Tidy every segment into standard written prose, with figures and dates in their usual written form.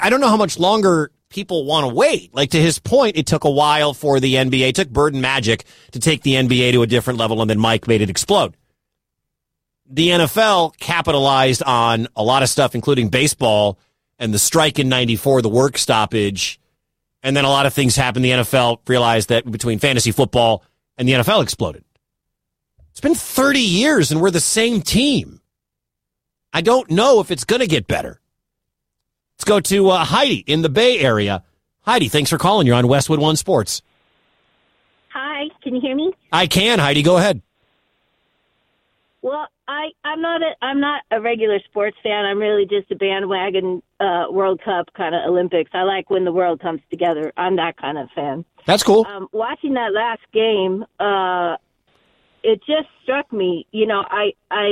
I don't know how much longer people want to wait. Like, to his point, it took a while for the NBA. It took Bird and Magic to take the NBA to a different level, and then Mike made it explode. The NFL capitalized on a lot of stuff, including baseball and the strike in 94, the work stoppage. And then a lot of things happened. The NFL realized that between fantasy football and the NFL exploded. It's been 30 years and we're the same team. I don't know if it's going to get better. Let's go to Heidi in the Bay Area. Heidi, thanks for calling. You're on Westwood One Sports. Hi, can you hear me? I can, Heidi. Go ahead. Well, I'm not a regular sports fan. I'm really just a bandwagon World Cup kind of Olympics. I like when the world comes together. I'm that kind of fan. That's cool. Watching that last game, it just struck me. You know, I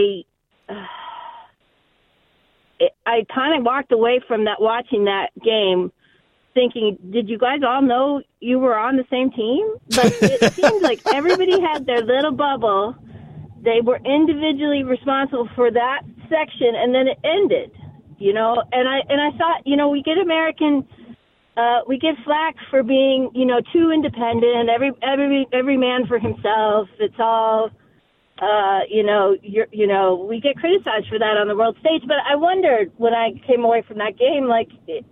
kind of walked away from watching that game thinking, did you guys all know you were on the same team? But it seemed like everybody had their little bubble. They were individually responsible for that section, and then it ended, you know. And I thought, you know, we get flack for being, you know, too independent. Every man for himself. It's all, we get criticized for that on the world stage. But I wondered when I came away from that game, like,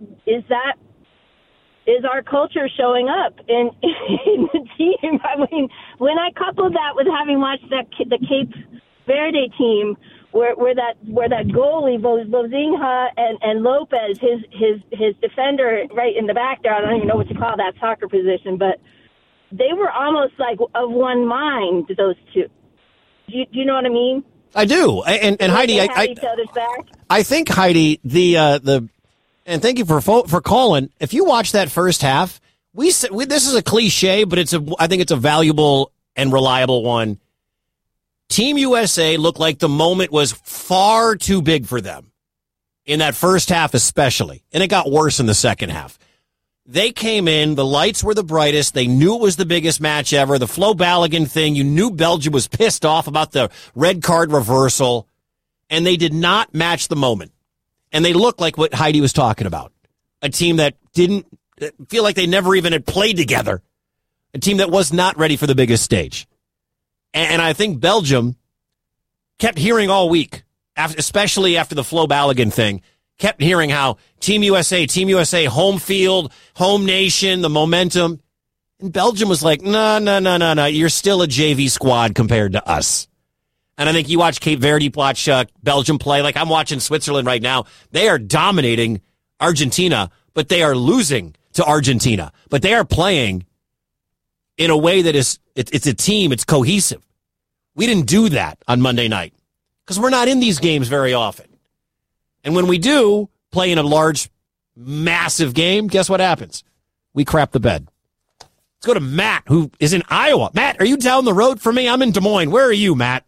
is our culture showing up in the team? I mean, when I coupled that with having watched the Cape Verde team, where that goalie Bozinha and Lopez, his defender right in the back there, I don't even know what you call that soccer position, but they were almost like of one mind, those two. Do you know what I mean? I do, and Heidi, I think Heidi, and thank you for calling. If you watch that first half, this is a cliche, but I think it's a valuable and reliable one. Team USA looked like the moment was far too big for them in that first half, especially, and it got worse in the second half. They came in, the lights were the brightest. They knew it was the biggest match ever. The Flo Balogun thing, you knew Belgium was pissed off about the red card reversal, and they did not match the moment. And they looked like what Heidi was talking about. A team that didn't feel like they never even had played together. A team that was not ready for the biggest stage. And I think Belgium kept hearing all week, especially after the Flo Balogun thing, kept hearing how Team USA, home field, home nation, the momentum. And Belgium was like, no, you're still a JV squad compared to us. And I think you watch Cape Verde, watch Belgium play. Like, I'm watching Switzerland right now. They are dominating Argentina, but they are losing to Argentina. But they are playing in a way that it's a team. It's cohesive. We didn't do that on Monday night because we're not in these games very often. And when we do play in a large, massive game, guess what happens? We crap the bed. Let's go to Matt, who is in Iowa. Matt, are you down the road from me? I'm in Des Moines. Where are you, Matt?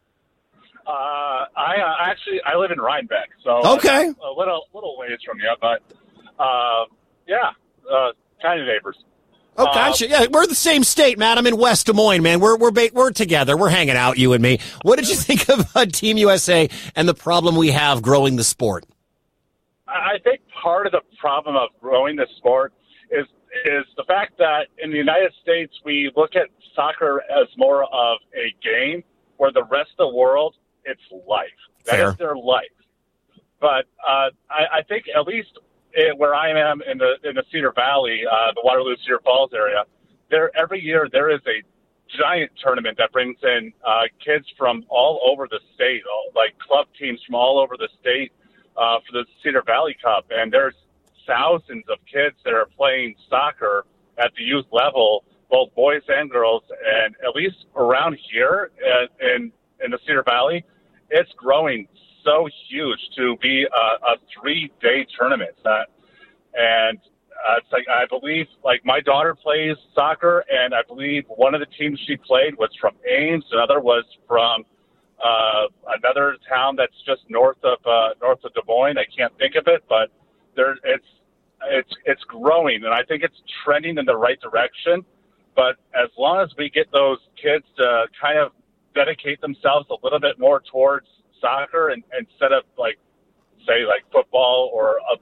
I live in Rhinebeck, so okay, a little ways from you, but kind of neighbors. Oh, gotcha. Yeah, we're the same state, Matt. I'm in West Des Moines, man. We're together. We're hanging out, you and me. What did you think of Team USA and the problem we have growing the sport? I think part of the problem of growing the sport is the fact that in the United States we look at soccer as more of a game, where the rest of the world, it's life. That Fair. is their life. But I think at least where I am in the Cedar Valley, the Waterloo Cedar Falls area, every year there is a giant tournament that brings in kids from all over the state, like club teams from all over the state for the Cedar Valley Cup. And there's thousands of kids that are playing soccer at the youth level, both boys and girls. And at least around here in the Cedar Valley, it's growing so huge to be a 3-day tournament. It's like, I believe, like, my daughter plays soccer, and I believe one of the teams she played was from Ames. Another was from another town that's just north of Des Moines. I can't think of it, but it's growing, and I think it's trending in the right direction. But as long as we get those kids to kind of dedicate themselves a little bit more towards soccer and instead of, like, say, like football or